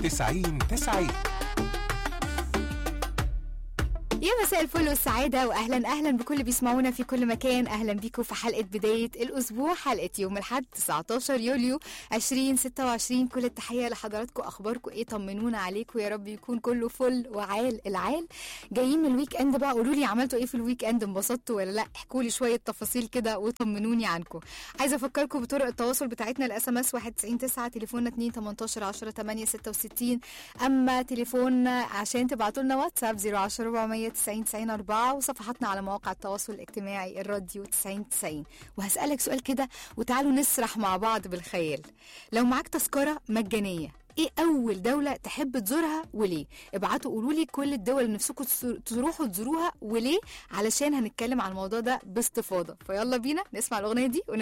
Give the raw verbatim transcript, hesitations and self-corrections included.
تسعين تسعين. يا مساء الفل والسعادة، وأهلا أهلا بكل بيسمعونا في كل مكان. أهلا بيكم في حلقة بداية الأسبوع، حلقة يوم الأحد تسعتاشر يوليو ألفين وستة وعشرين. كل التحية لحضراتكم. أخباركم إيه؟ طمنونا عليكم، يا رب يكون كله فل وعال العال. جايين من الويك اند بقى، قولوا لي عملتوا إيه في الويك اند؟ انبسطتوا ولا لأ؟ احكوا لي شوية تفاصيل كده وطمنوني عنكم. عايزة أفكركم بطرق التواصل بتاعتنا. الاس ام اس واحد تسعين تسعة، تليفوننا اتنين تمنتاشر عشرة تمانية ستة وستين. أما تليفوننا عشان تبعتوا لنا واتساب صفر عشرة أربعمية تسعين تسعين أربعة، وصفحاتنا على مواقع التواصل الاجتماعي الراديو تسعين تسعين. وهسألك سؤال كده وتعالوا نسرح مع بعض بالخيال. لو معاك تذكرة مجانية، ايه اول دولة تحب تزورها وليه؟ ابعتوا قولوا لي كل الدول اللي نفسكم تروحوا تزوروها وليه، علشان هنتكلم عن الموضوع ده باستفاضة. فيلا بينا نسمع الاغنية دي.